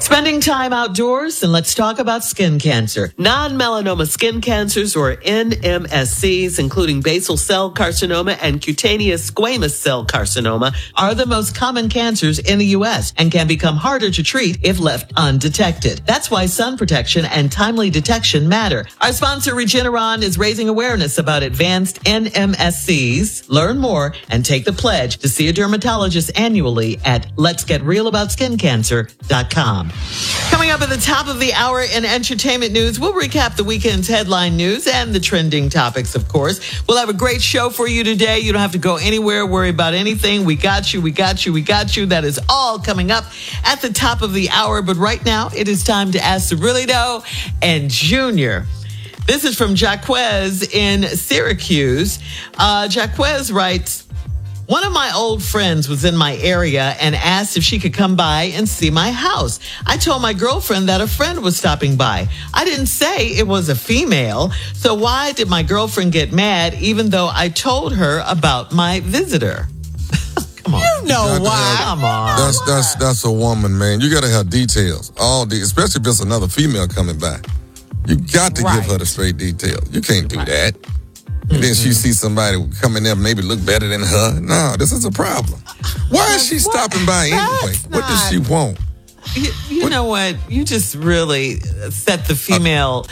Spending time outdoors, and let's talk about skin cancer. Non-melanoma skin cancers, or NMSCs, including basal cell carcinoma and cutaneous squamous cell carcinoma, are the most common cancers in the U.S. and can become harder to treat if left undetected. That's why sun protection and timely detection matter. Our sponsor, Regeneron, is raising awareness about advanced NMSCs. Learn more and take the pledge to see a dermatologist annually at letsgetrealaboutSkinCancer.com. Coming up at the top of the hour in entertainment news, we'll recap the weekend's headline news and the trending topics, of course. We'll have a great show for you today. You don't have to go anywhere, worry about anything. We got you, we got you, we got you. That is all coming up at the top of the hour. But right now, it is time to ask the Really Know and Junior. This is from Jaquez in Syracuse. Jaquez writes, one of my old friends was in my area and asked if she could come by and see my house. I told my girlfriend that a friend was stopping by. I didn't say it was a female. So why did my girlfriend get mad even though I told her about my visitor? Come on. You know why. Come on. That's a woman, man. You got to have details. Especially if it's another female coming by. You got to give her the straight details. You can't do that. And then she sees somebody coming there, maybe look better than her. No, this is a problem. Why is she stopping by anyway? What does she want? You know what? You just really set the female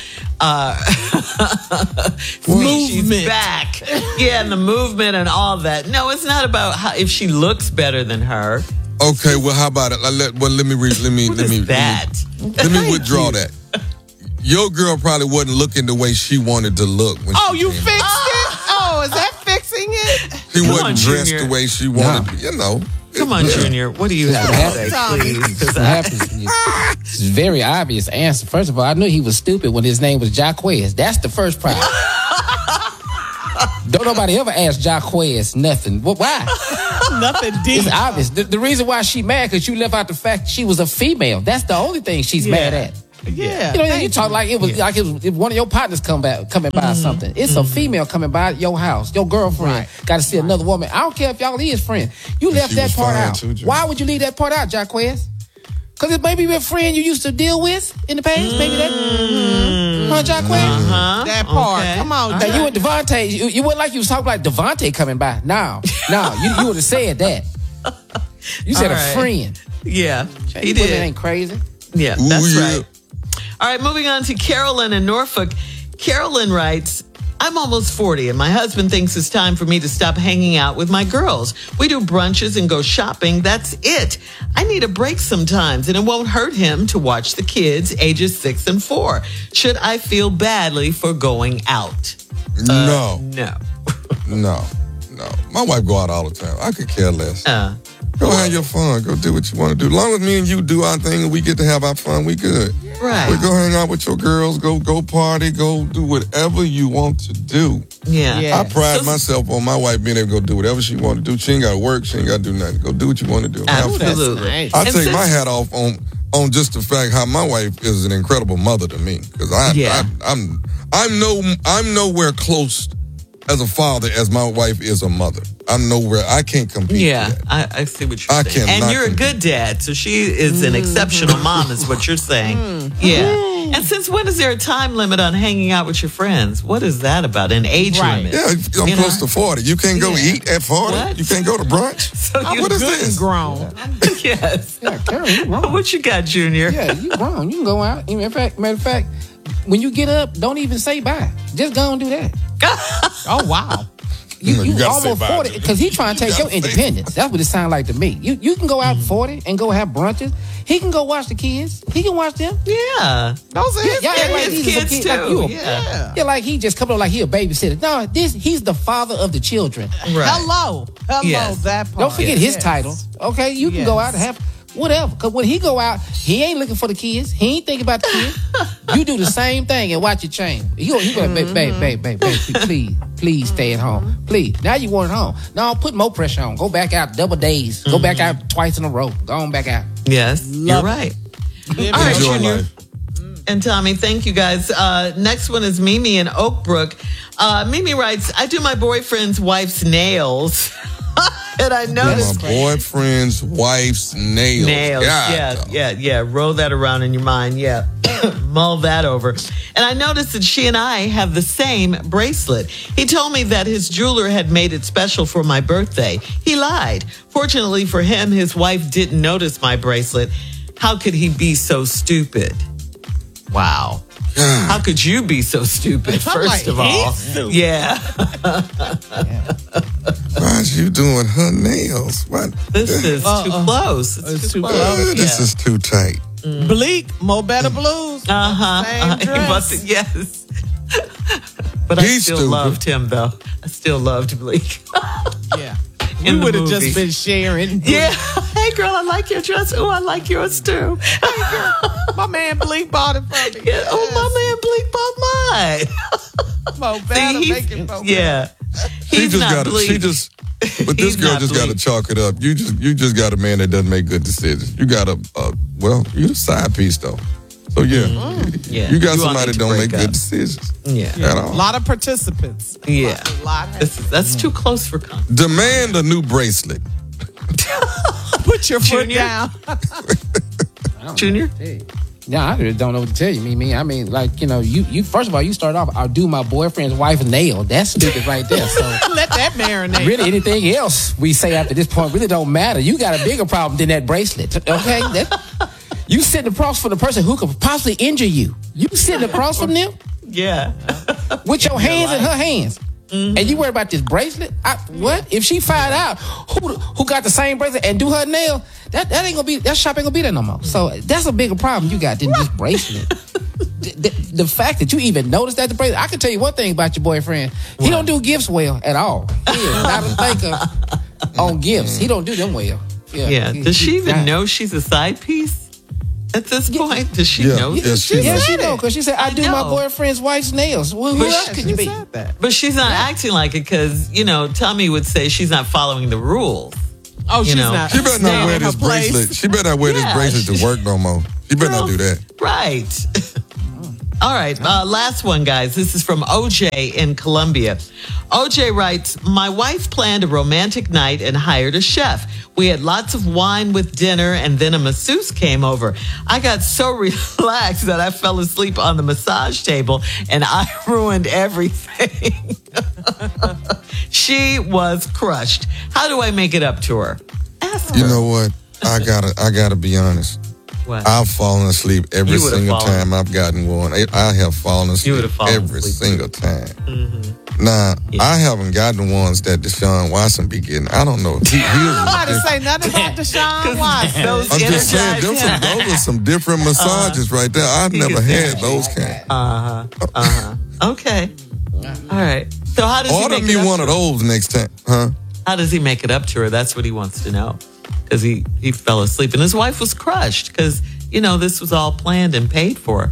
movement back. Yeah, and the movement and all that. No, it's not about if she looks better than her. Okay, well, how about it? Let me withdraw that. Your girl probably wasn't looking the way she wanted to look. When you fixed it? Oh, is that fixing it? She wasn't dressed the way she wanted to, Come on, Junior. What do you have to say, please? What happens? It's a very obvious answer. First of all, I knew he was stupid when his name was Jaquez. That's the first problem. Don't nobody ever ask Jaquez nothing. Why? Nothing deep. It's obvious. The reason why she mad because you left out the fact she was a female. That's the only thing she's mad at. Yeah, you talk like it was if one of your partners coming by or something. It's a female coming by your house. Your girlfriend got to see another woman. I don't care if y'all is friends. You left that part out. Why would you leave that part out, Jaquez? Because it may be a friend you used to deal with in the past. Maybe that. Jaquez? That part. Okay. Come on. Now, you and Devontae, you wasn't like you was talking like Devontae coming by. No, you would have said that. You said a friend. Yeah, he did. It ain't crazy. Yeah, that's right. All right, moving on to Carolyn in Norfolk. Carolyn writes, I'm almost 40 and my husband thinks it's time for me to stop hanging out with my girls. We do brunches and go shopping. That's it. I need a break sometimes and it won't hurt him to watch the kids ages 6 and 4. Should I feel badly for going out? No. No. My wife go out all the time. I could care less. Go have your fun. Go do what you want to do. As long as me and you do our thing and we get to have our fun, we good. Right. We go hang out with your girls. Go party. Go do whatever you want to do. Yeah. I pride myself on my wife being able to go do whatever she want to do. She ain't got to work. She ain't got to do nothing. Go do what you want to do. Absolutely. I take my hat off on just the fact how my wife is an incredible mother to me. Because I'm nowhere close as a father as my wife is a mother. I'm nowhere. I can't compete. Yeah, I see what you're saying. And you're a good dad, so she is an exceptional mom, is what you're saying. Yeah. And since when is there a time limit on hanging out with your friends? What is that about? An age limit? Yeah, I'm close to 40. You can't go eat at 40. What? You can't go to brunch. So what is this? Grown. Yes. Yeah, Carol, you grown. What you got, Junior? Yeah, you grown. You can go out. Matter of fact, when you get up, don't even say bye. Just go and do that. Oh, wow. You almost 40 because he trying to take your independence. That's what it sounds like to me. You can go out 40 and go have brunches. He can go watch the kids. He can watch them. Yeah. Those are his kids too. Like like he just coming up like he a babysitter. No, he's the father of the children. Right. Hello, yes. that part. Don't forget his title. Okay, you can go out and have whatever. Because when he go out, he ain't looking for the kids. He ain't thinking about the kids. You do the same thing and watch it change. He go like, babe, please stay at home. Please. Now you want it home. No, put more pressure on. Go back out double days. Go back out twice in a row. Go on back out. Yes, you're right. All right, Junior and Tommy, thank you guys. Next one is Mimi in Oak Brook. Mimi writes, I do my boyfriend's wife's nails. And I noticed my boyfriend's wife's nails. God, Yeah. Roll that around in your mind. Yeah. Mull that over. And I noticed that she and I have the same bracelet. He told me that his jeweler had made it special for my birthday. He lied. Fortunately for him, his wife didn't notice my bracelet. How could he be so stupid? Wow. How could you be so stupid, first of all? Yeah. Why is you doing her nails? What? This is too close. It's too close. This is too tight. Bleak, Mo Better Blues. Same dress. Yes. But I He's still stupid. loved him, though. I still loved Bleak. Yeah. In We the would have movie. just been sharing. Yeah. Hey, girl, I like your dress. Oh, I like yours, too. My man Bleak bought it for me. Yeah. Oh, my man Bleak bought mine. Mo Better See, making Mo Better. yeah. She He's just not got Bleak. but this He's girl not just got to Bleak. chalk it up. You just got a man that doesn't make good decisions. You got you the side piece though. So yeah, Yeah. you got You all somebody need that to don't make break good up. decisions Yeah. at A all. lot of participants. Yeah. A lot. That's too close for comfort. Demand a new bracelet. Put your foot Junior? down. Junior? Yeah, I really don't know what to tell you. I mean, like, you first of all, you start off, I'll do my boyfriend's wife's nail. That's stupid right there. So Let that marinate. really anything else we say after this point really don't matter. You got a bigger problem than that bracelet. Okay? You sitting across from the person who could possibly injure you. You sitting across from them Yeah. with your hands in her hands. And you worry about this bracelet? What? If she find out who got the same bracelet and do her nail, that ain't gonna be, that shop ain't gonna be there no more. So that's a bigger problem you got than just bracelet. The fact that you even noticed that the bracelet, I can tell you one thing about your boyfriend. He don't do gifts well at all. He is not a thinker on gifts. He don't do them well. Yeah. Does she even know she's a side piece at this point? Does she Yeah. know? Yeah, that? she Yeah, knows. she know, because she said, I do my know. boyfriend's wife's nails. Well, who But else she- could you be? said that. But she's not acting like it because, Tommy would say she's not following the rules. Oh, she's know. not. She better staying not wear in her this place. bracelet. She better not wear Yeah, this bracelet to work no more. She better not do that. Right. All right. Last one, guys. This is from OJ in Colombia. OJ writes, my wife planned a romantic night and hired a chef. We had lots of wine with dinner and then a masseuse came over. I got so relaxed that I fell asleep on the massage table and I ruined everything. She was crushed. How do I make it up to her? Ask her. You know what? I gotta be honest. What? I've fallen asleep every You would've single fallen. time I've gotten one. I have fallen asleep would've fallen every asleep. single time. Now, I haven't gotten ones that Deshaun Watson be getting. I don't know. Nobody say nothing about Deshaun Watson. Those I'm just saying, energized- those are some different massages right there. I've never had those kind. Okay. All right. So how does Order he make me it up one to of her? those next time, huh? How does he make it up to her? That's what he wants to know. Because he fell asleep and his wife was crushed because, this was all planned and paid for.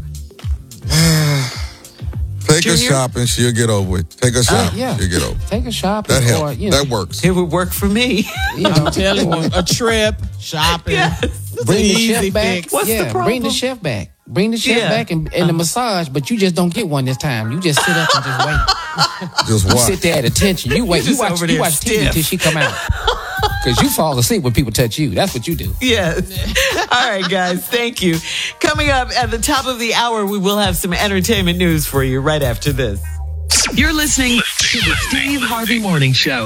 Take her Junior? shopping, she'll get over it. Take her shopping, yeah. she'll get over it. Take a shopping That or, helps. you know, That works. It would work for me. you know, I'm telling you, a trip, shopping. Yes. It's bring an the easy chef back. fix. What's the Bring the problem? chef back. Bring the chef Yeah. back and the massage, but you just don't get one this time. You just sit up and just wait. Just You watch. sit there at attention. You wait. just You watch over there TV stiff. till she come out. Because you fall asleep when people touch you. That's what you do. Yes. All right, guys. Thank you. Coming up at the top of the hour, we will have some entertainment news for you right after this. You're listening to the Steve Harvey Morning Show.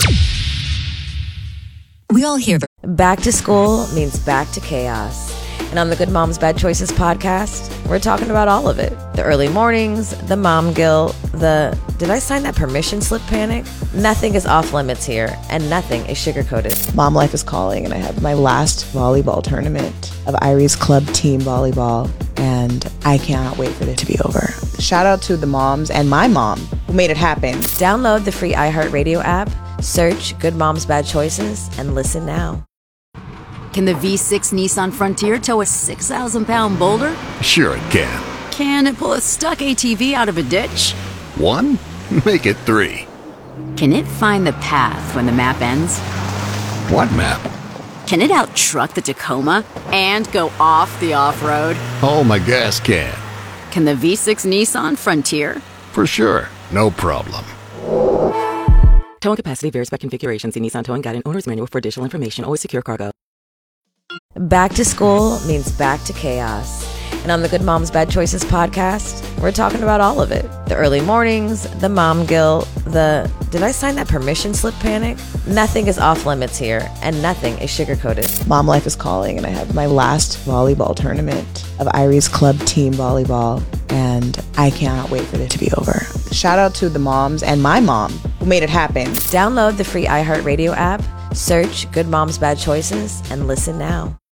We all hear the Back to school means back to chaos. And on the Good Moms Bad Choices podcast, we're talking about all of it. The early mornings, the mom guilt, the did I sign that permission slip panic? Nothing is off limits here, and nothing is sugar-coated. Mom Life is calling, and I have my last volleyball tournament of Irie's Club Team Volleyball, and I cannot wait for it to be over. Shout out to the moms and my mom who made it happen. Download the free iHeartRadio app, search Good Moms Bad Choices, and listen now. Can the V6 Nissan Frontier tow a 6,000-pound boulder? Sure it can. Can it pull a stuck ATV out of a ditch? 1? Make it 3. Can it find the path when the map ends? What map? Can it out-truck the Tacoma and go off the off-road? Oh, my gas can. Can the V6 Nissan Frontier? For sure. No problem. Towing capacity varies by configuration. See Nissan Towing Guide and Owner's Manual for additional information. Always secure cargo. Back to school means back to chaos. And on the Good Moms Bad Choices podcast, we're talking about all of it. The early mornings, the mom guilt, the did I sign that permission slip panic? Nothing is off limits here, and nothing is sugar-coated. Mom life is calling, and I have my last volleyball tournament of Iris Club Team Volleyball, and I cannot wait for it to be over. Shout out to the moms and my mom who made it happen. Download the free iHeartRadio app, search Good Moms Bad Choices, and listen now.